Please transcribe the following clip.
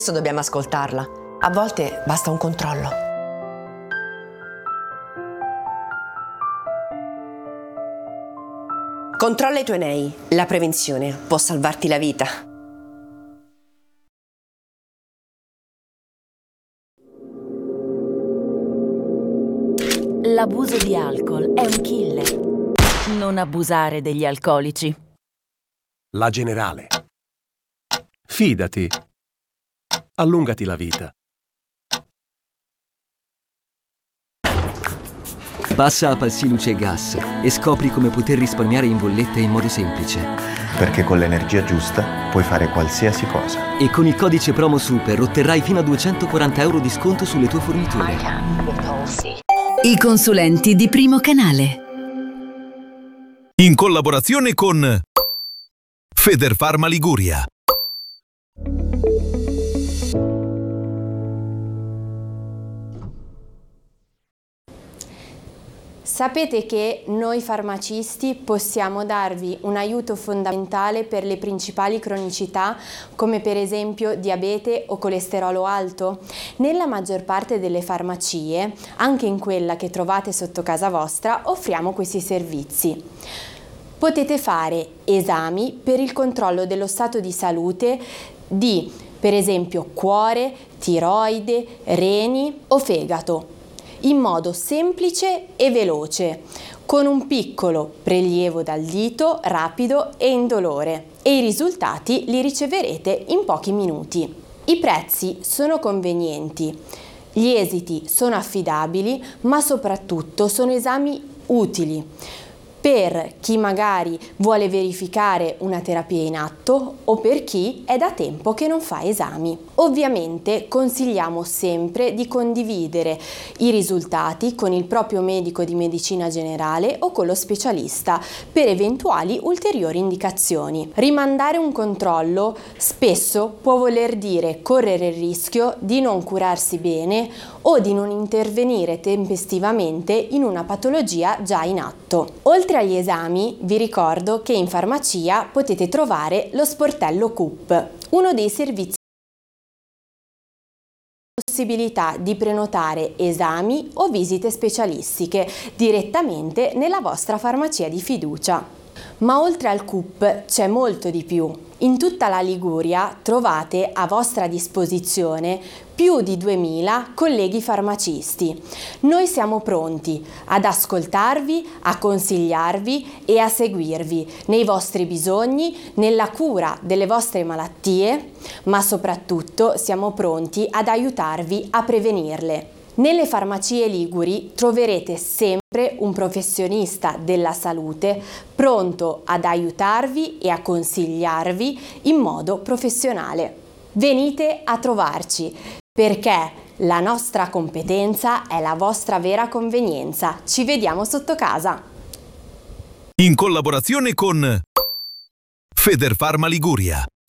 Adesso dobbiamo ascoltarla. A volte basta un controllo. Controlla i tuoi nei. La prevenzione può salvarti la vita. L'abuso di alcol è un killer. Non abusare degli alcolici. La Generale. Fidati. Allungati la vita. Passa a Palsiluce Gas e scopri come poter risparmiare in bolletta in modo semplice. Perché con l'energia giusta puoi fare qualsiasi cosa. E con il codice promo SUPER otterrai fino a 240 euro di sconto sulle tue forniture. I consulenti di Primo Canale. In collaborazione con Federfarma Liguria. Sapete che noi farmacisti possiamo darvi un aiuto fondamentale per le principali cronicità, come per esempio diabete o colesterolo alto? Nella maggior parte delle farmacie, anche in quella che trovate sotto casa vostra, offriamo questi servizi. Potete fare esami per il controllo dello stato di salute di, per esempio, cuore, tiroide, reni o fegato, in modo semplice e veloce, con un piccolo prelievo dal dito, rapido e indolore, e i risultati li riceverete in pochi minuti. I prezzi sono convenienti, gli esiti sono affidabili, ma soprattutto sono esami utili per chi magari vuole verificare una terapia in atto o per chi è da tempo che non fa esami. Ovviamente consigliamo sempre di condividere i risultati con il proprio medico di medicina generale o con lo specialista per eventuali ulteriori indicazioni. Rimandare un controllo spesso può voler dire correre il rischio di non curarsi bene o di non intervenire tempestivamente in una patologia già in atto. Oltre agli esami, vi ricordo che in farmacia potete trovare lo sportello CUP, uno dei servizi possibilità di prenotare esami o visite specialistiche direttamente nella vostra farmacia di fiducia. Ma oltre al CUP c'è molto di più. In tutta la Liguria trovate a vostra disposizione più di 2000 colleghi farmacisti. Noi siamo pronti ad ascoltarvi, a consigliarvi e a seguirvi nei vostri bisogni, nella cura delle vostre malattie, ma soprattutto siamo pronti ad aiutarvi a prevenirle. Nelle farmacie liguri troverete sempre un professionista della salute pronto ad aiutarvi e a consigliarvi in modo professionale. Venite a trovarci perché la nostra competenza è la vostra vera convenienza. Ci vediamo sotto casa. In collaborazione con Federfarma Liguria.